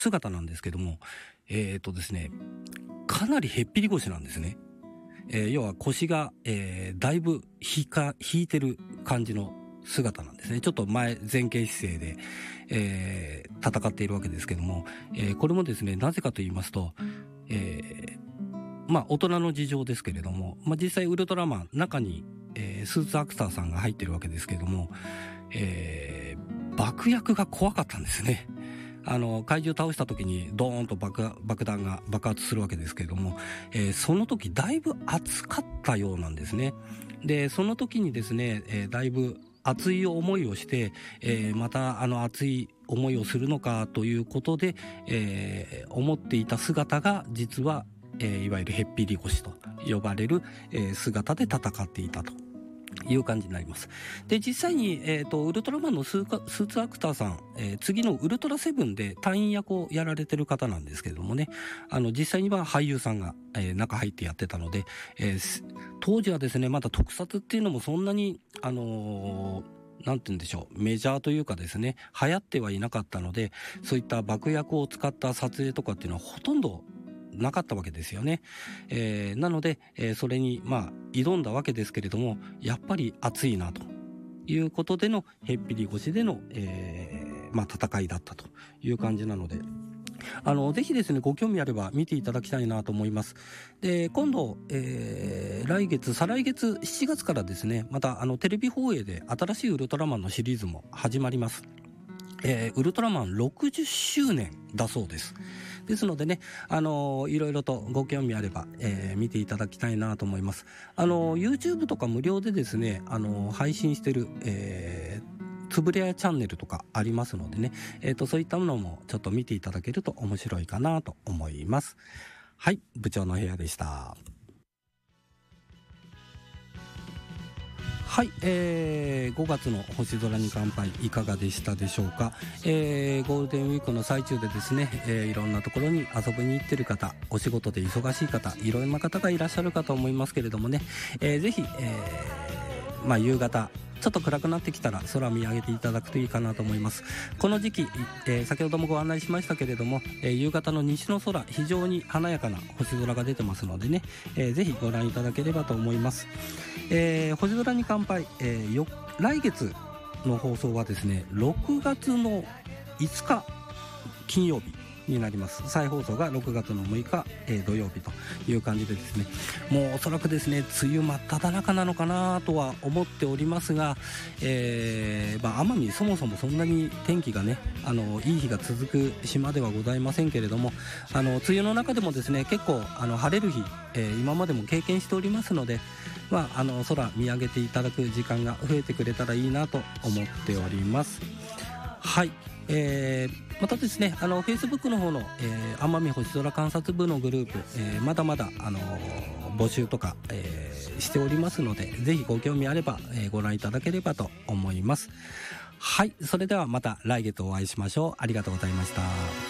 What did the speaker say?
姿なんですけども、ですね、かなりへっぴり腰なんですね。要は腰が、だいぶ引いてる感じの姿なんですね。ちょっと前傾姿勢で、戦っているわけですけども、これもですね、なぜかと言いますと、大人の事情ですけれども、実際ウルトラマン中に、スーツアクターさんが入ってるわけですけれども、爆薬が怖かったんですね。怪獣倒した時にドーンと爆弾が爆発するわけですけれども、その時だいぶ熱かったようなんですね。で、その時にですね、だいぶ熱い思いをして、また熱い思いをするのかということで、思っていた姿が実は、いわゆるへっぴり腰と呼ばれる、姿で戦っていたという感じになります。で、実際に、ウルトラマンのスーツアクターさん、次のウルトラセブンで隊員役をやられてる方なんですけれどもね、実際には俳優さんが、中入ってやってたので、当時はですね、まだ特撮っていうのもそんなに、なんて言うんでしょう、メジャーというかですね、流行ってはいなかったので、そういった爆薬を使った撮影とかっていうのはほとんどなかったわけですよね。なので、それに挑んだわけですけれども、やっぱり熱いなということでのへっぴり腰での、戦いだったという感じなので、ぜひですね、ご興味あれば見ていただきたいなと思います。で、今度、再来月7月からですね、またテレビ放映で新しいウルトラマンのシリーズも始まります。ウルトラマン60周年だそうです。ですのでね、いろいろとご興味あれば、見ていただきたいなと思います。YouTube とか無料でですね、配信してる、つぶれあチャンネルとかありますのでね、そういったものもちょっと見ていただけると面白いかなと思います。はい、部長の部屋でした。はい、5月の星空に乾杯いかがでしたでしょうか。ゴールデンウィークの最中でですね、いろんなところに遊びに行ってる方、お仕事で忙しい方、いろんな方がいらっしゃるかと思いますけれどもね、ぜひ、夕方ちょっと暗くなってきたら空見上げていただくといいかなと思います。この時期、先ほどもご案内しましたけれども、夕方の西の空、非常に華やかな星空が出てますのでね、ぜひご覧いただければと思います。星空に乾杯、来月の放送はですね、6月の5日金曜日になります。再放送が6月の6日、土曜日という感じでですね、もうおそらくですね、梅雨真っ只中なのかなとは思っておりますが、奄美そもそもそんなに天気がね、いい日が続く島ではございませんけれども、梅雨の中でもですね、結構晴れる日、今までも経験しておりますので、空見上げていただく時間が増えてくれたらいいなと思っております。はい、またですね、Facebook の方の、奄美星空観察部のグループ、まだまだ、募集とか、しておりますので、ぜひご興味あれば、ご覧いただければと思います。はい、それではまた来月お会いしましょう。ありがとうございました。